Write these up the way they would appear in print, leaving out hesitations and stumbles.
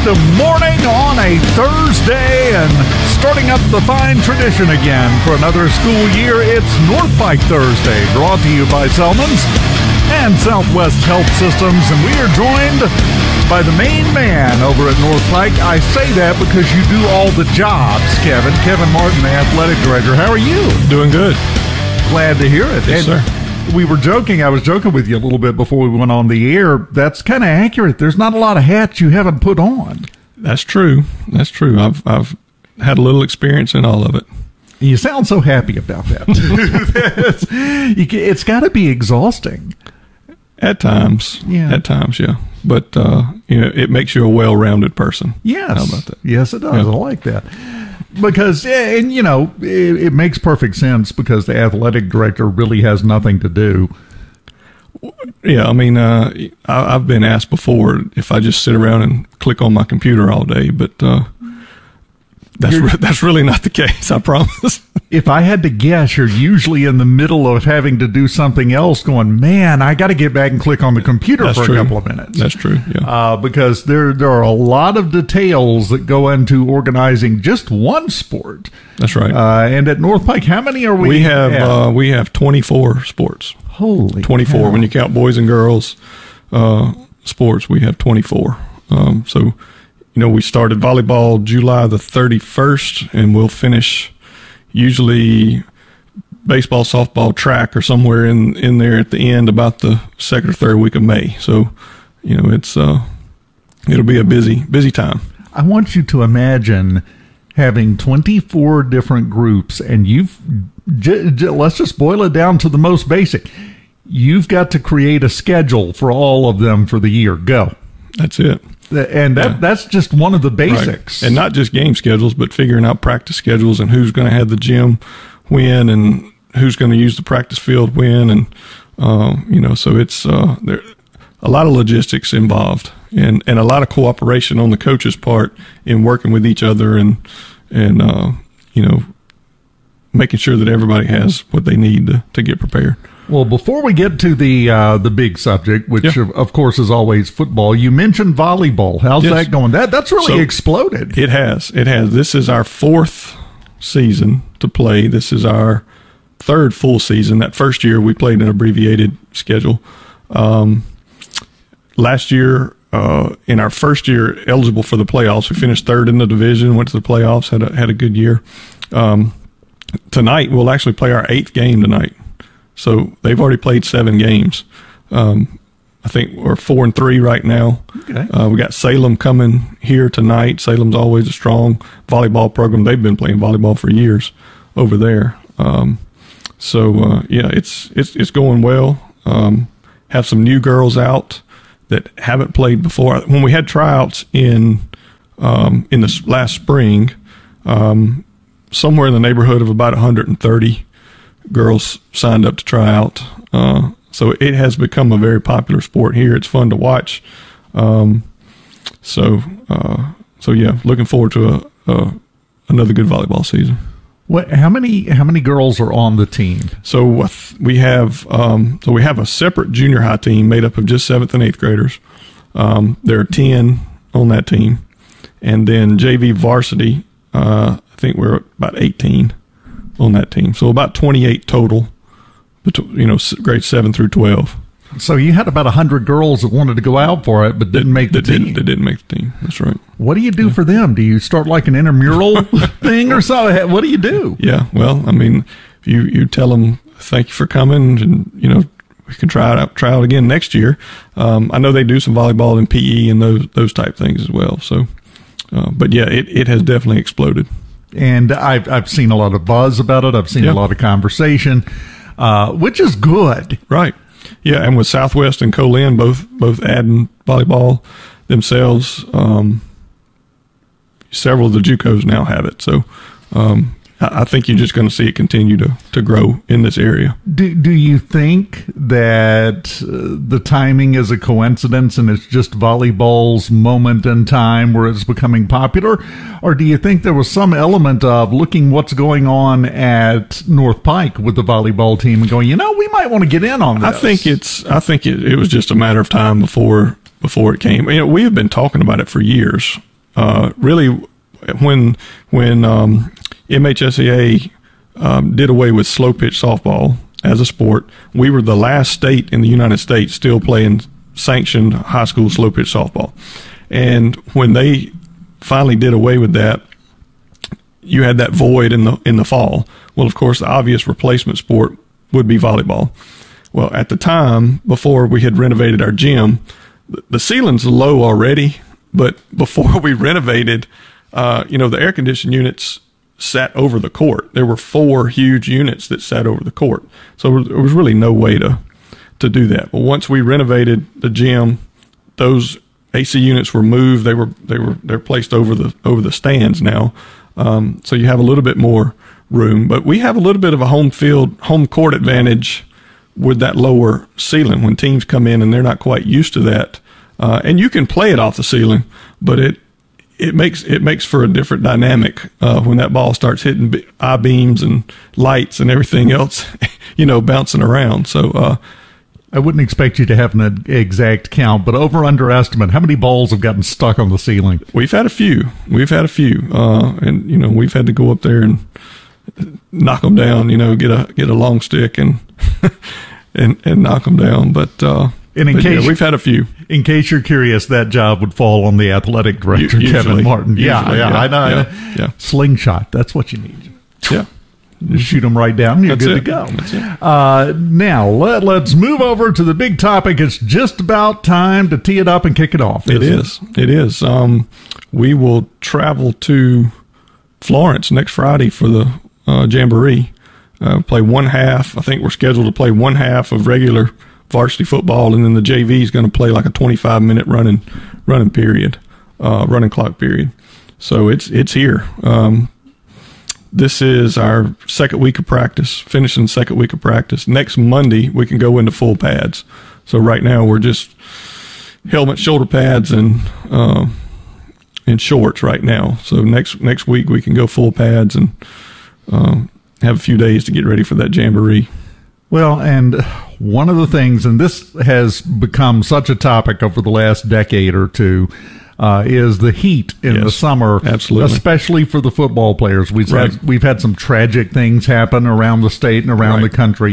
morning on a Thursday and starting up the fine tradition again for another school year. It's North Pike Thursday, brought to you by Selman's and Southwest Health Systems, and we are joined by the main man over at North Pike. I say that because you do all the jobs, Kevin. Kevin Martin, the athletic director. How are you? Doing good. Glad to hear it. Yes, sir. We were joking. I was joking with you a little bit before we went on the air. That's kind of accurate. There's not a lot of hats you haven't put on. That's true. That's true. I've had a little experience in all of it. You sound so happy about that. It's got to be exhausting. At times. Yeah. At times, yeah. But, it makes you a well-rounded person. Yes. How about that? Yes, it does. Yeah. I like that. Because, and it makes perfect sense because the athletic director really has nothing to do. Yeah, I mean, I've been asked before if I just sit around and click on my computer all day, but that's really not the case, I promise. If I had to guess, you're usually in the middle of having to do something else going, man, I got to get back and click on the computer That's for true. a couple of minutes. That's true, yeah. Because there are a lot of details that go into organizing just one sport. That's right. And at North Pike, how many are we? We have 24 sports. Holy 24. cow. When you count boys and girls sports, we have 24. So, we started volleyball July the 31st, and we'll finish usually baseball, softball, track, or somewhere in there at the end about the second or third week of May. So, it's it'll be a busy time. I want you to imagine having 24 different groups, and let's just boil it down to the most basic. You've got to create a schedule for all of them for the year. Go. That's it. And that's just one of the basics. Right. And not just game schedules, but figuring out practice schedules and who's going to have the gym when and who's going to use the practice field when. And, so it's there a lot of logistics involved and a lot of cooperation on the coach's part in working with each other and making sure that everybody has what they need to get prepared. Well, before we get to the big subject, which of course is always football, you mentioned volleyball. How's that going? That's really exploded. It has. This is our fourth season to play. This is our third full season. That first year we played an abbreviated schedule. Last year, in our first year eligible for the playoffs, we finished third in the division, went to the playoffs, had a good year. Tonight we'll actually play our 8th game tonight. So they've already played 7 games. I think we're 4-3 right now. Okay. We got Salem coming here tonight. Salem's always a strong volleyball program. They've been playing volleyball for years over there. It's going well. Have some new girls out that haven't played before. When we had tryouts in the last spring, somewhere in the neighborhood of about 130 girls signed up to try out. So it has become a very popular sport here. It's fun to watch. Looking forward to another good volleyball season. How many girls are on the team? So we have a separate junior high team made up of just 7th and 8th graders. There are 10 on that team, and then JV varsity. I think we're about 18 on that team. So about 28 total, grades 7 through 12. So you had about 100 girls that wanted to go out for it, but didn't make the team. They didn't make the team. That's right. What do you do for them? Do you start like an intramural thing or something? What do you do? Yeah. Well, I mean, you tell them, thank you for coming, and, we can try out again next year. I know they do some volleyball and PE and those type things as well. So, but yeah, it has definitely exploded. And I've seen a lot of buzz about it. I've seen a lot of conversation, which is good. Right. Yeah, and with Southwest and Colin both adding volleyball themselves, several of the JUCOs now have it. So I think you're just going to see it continue to grow in this area. Do you think that the timing is a coincidence and it's just volleyball's moment in time where it's becoming popular? Or do you think there was some element of looking what's going on at North Pike with the volleyball team and going, we might want to get in on this? I think it was just a matter of time before it came. We have been talking about it for years. really, when MHSAA did away with slow pitch softball as a sport, we were the last state in the United States still playing sanctioned high school slow pitch softball. And when they finally did away with that, you had that void in the fall. Well, of course, the obvious replacement sport would be volleyball. Well, at the time, before we had renovated our gym, the ceiling's low already, but before we renovated, the air conditioning units sat over the court. There were 4 huge units that sat over the court. So there was really no way to do that. But once we renovated the gym, those AC units were moved. They're placed over the stands now. So you have a little bit more room, but we have a little bit of a home court advantage with that lower ceiling when teams come in and they're not quite used to that. And you can play it off the ceiling, but it makes for a different dynamic when that ball starts hitting I-beams and lights and everything else, bouncing around. So I wouldn't expect you to have an exact count, but over underestimate, how many balls have gotten stuck on the ceiling? We've had a few. And we've had to go up there and knock them down. Get a long stick and and knock them down. But we've had a few. In case you're curious, that job would fall on the athletic director, Usually, Kevin Martin. Yeah, I know. Yeah. Slingshot, that's what you need. Yeah. Just shoot them right down. You're good to go. That's it. Now, let's move over to the big topic. It's just about time to tee it up and kick it off. It is. We will travel to Florence next Friday for the Jamboree. Play one half. I think we're scheduled to play one half of regular varsity football, and then the JV is going to play like a 25-minute running clock period. So it's here. This is our second week of practice, finishing the second week of practice. Next Monday, we can go into full pads. So right now, we're just helmet, shoulder pads, and shorts right now. So next week, we can go full pads and have a few days to get ready for that Jamboree. Well, and one of the things, and this has become such a topic over the last decade or two, is the heat in the summer, absolutely, especially for the football players. We've had some tragic things happen around the state and around the country.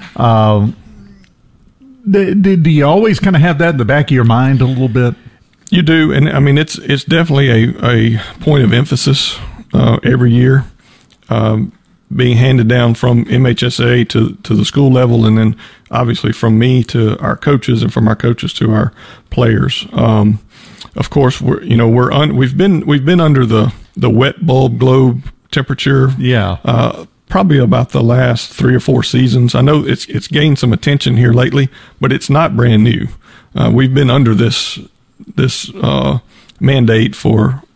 Do you always kind of have that in the back of your mind a little bit? You do, and I mean it's definitely a point of emphasis every year, being handed down from MHSA to the school level, and then obviously from me to our coaches, and from our coaches to our players. Of course, we've been under the wet bulb globe temperature. Yeah. Probably about the last 3 or 4 seasons. I know it's gained some attention here lately, but it's not brand new. We've been under this mandate for